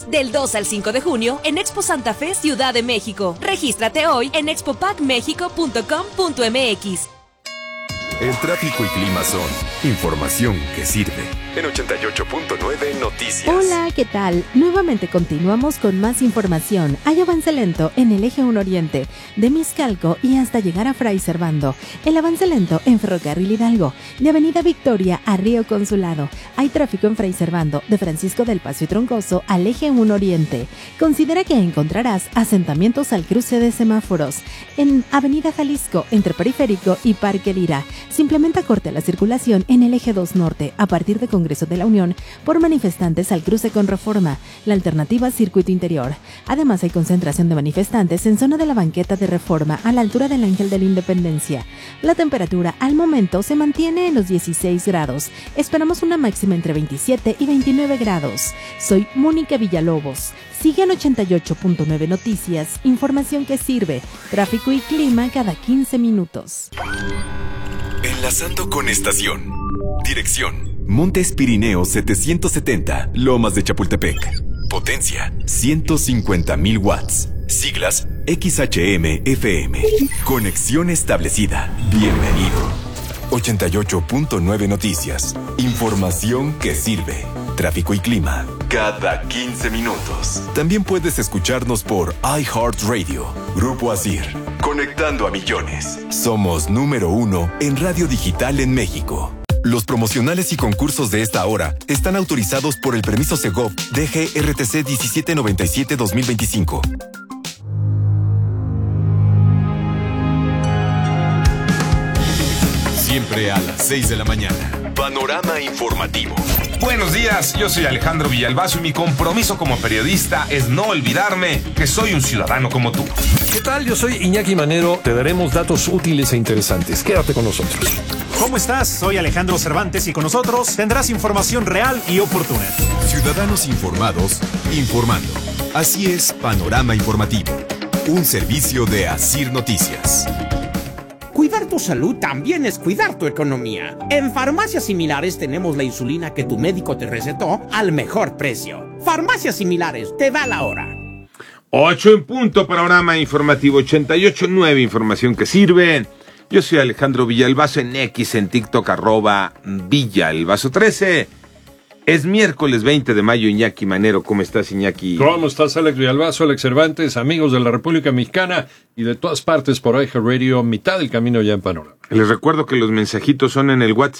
del 2 al 5 de junio en Expo Santa Fe, Ciudad de México. Regístrate hoy en expopacmexico.com.mx. El tráfico y clima son información que sirve. En 88.9 Noticias. Hola, ¿qué tal? Nuevamente continuamos con más información. Hay avance lento en el eje 1 Oriente, de Mixcalco y hasta llegar a Fray Servando. El avance lento en Ferrocarril Hidalgo, de Avenida Victoria a Río Consulado. Hay tráfico en Fray Servando, de Francisco del Paso y Troncoso al eje 1 Oriente. Considera que encontrarás asentamientos al cruce de semáforos. En Avenida Jalisco, entre Periférico y Parque Lira. Simplemente corte la circulación en el eje 2 Norte a partir de Congreso de la Unión por manifestantes al cruce con Reforma, la alternativa Circuito Interior. Además hay concentración de manifestantes en zona de la banqueta de Reforma a la altura del Ángel de la Independencia. La temperatura al momento se mantiene en los 16 grados. Esperamos una máxima entre 27 y 29 grados. Soy Mónica Villalobos. Sigue en 88.9 Noticias, información que sirve, tráfico y clima cada 15 minutos. Enlazando con estación. Dirección: Montes Pirineos 770, Lomas de Chapultepec. Potencia: 150,000 watts. Siglas: XHM-FM. Conexión establecida. Bienvenido. 88.9 Noticias. Información que sirve. Tráfico y clima cada 15 minutos. También puedes escucharnos por iHeartRadio. Grupo Asir. Conectando a millones. Somos número 1 en radio digital en México. Los promocionales y concursos de esta hora están autorizados por el permiso Segov DGRTC 1797-2025. Siempre a las 6 de la mañana. Panorama informativo. Buenos días, yo soy Alejandro Villalbazo y mi compromiso como periodista es no olvidarme que soy un ciudadano como tú. ¿Qué tal? Yo soy Iñaki Manero. Te daremos datos útiles e interesantes. Quédate con nosotros. ¿Cómo estás? Soy Alejandro Cervantes y con nosotros tendrás información real y oportuna. Ciudadanos informados, informando. Así es Panorama Informativo. Un servicio de Asir Noticias. Cuidar tu salud también es cuidar tu economía. En Farmacias Similares tenemos la insulina que tu médico te recetó al mejor precio. Farmacias Similares, te da la hora. 8 en punto, Panorama Informativo 88.9, información que sirve. Yo soy Alejandro Villalbazo en X, en TikTok, @Villalbazo13. Es miércoles 20 de mayo, Iñaki Manero. ¿Cómo estás, Iñaki? ¿Cómo estás, Alex Villalbazo, Alex Cervantes, amigos de la República Mexicana y de todas partes por iHeartRadio, mitad del camino ya en Panorama? Les recuerdo que los mensajitos son en el WhatsApp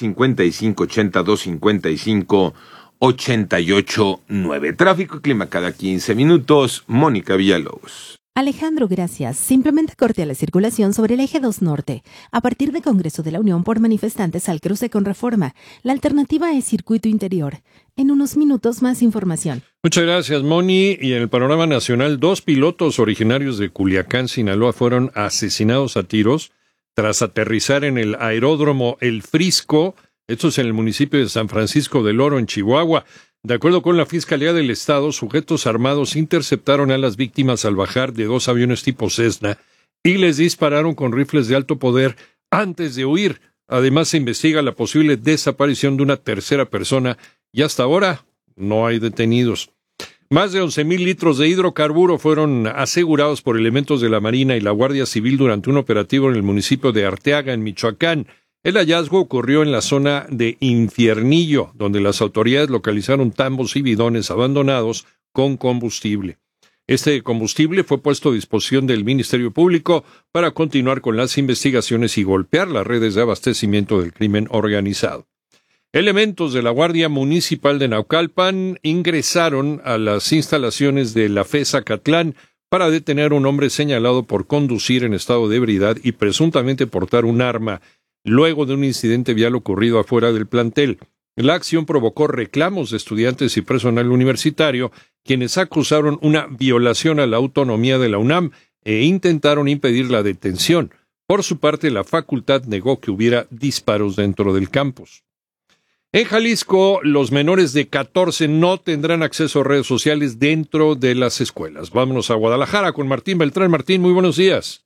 5580-255-889. Tráfico y clima cada 15 minutos. Mónica Villalobos. Alejandro, gracias. Simplemente corte la circulación sobre el eje 2 Norte, a partir de Congreso de la Unión por manifestantes al cruce con Reforma. La alternativa es Circuito Interior. En unos minutos más información. Muchas gracias, Moni. Y en el panorama nacional, 2 pilotos originarios de Culiacán, Sinaloa, fueron asesinados a tiros tras aterrizar en el aeródromo El Frisco. Esto es en el municipio de San Francisco del Oro, en Chihuahua. De acuerdo con la Fiscalía del Estado, sujetos armados interceptaron a las víctimas al bajar de 2 aviones tipo Cessna y les dispararon con rifles de alto poder antes de huir. Además, se investiga la posible desaparición de una tercera persona y hasta ahora no hay detenidos. Más de 11,000 litros de hidrocarburo fueron asegurados por elementos de la Marina y la Guardia Civil durante un operativo en el municipio de Arteaga, en Michoacán. El hallazgo ocurrió en la zona de Infiernillo, donde las autoridades localizaron tambos y bidones abandonados con combustible. Este combustible fue puesto a disposición del Ministerio Público para continuar con las investigaciones y golpear las redes de abastecimiento del crimen organizado. Elementos de la Guardia Municipal de Naucalpan ingresaron a las instalaciones de la FE Zacatlán para detener a un hombre señalado por conducir en estado de ebriedad y presuntamente portar un arma, luego de un incidente vial ocurrido afuera del plantel. La acción provocó reclamos de estudiantes y personal universitario, quienes acusaron una violación a la autonomía de la UNAM e intentaron impedir la detención. Por su parte, la facultad negó que hubiera disparos dentro del campus. En Jalisco, los menores de 14 no tendrán acceso a redes sociales dentro de las escuelas. Vámonos a Guadalajara con Martín Beltrán. Martín, muy buenos días.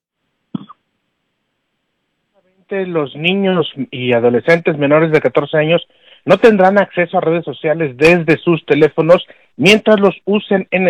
Los niños y adolescentes menores de 14 años no tendrán acceso a redes sociales desde sus teléfonos mientras los usen en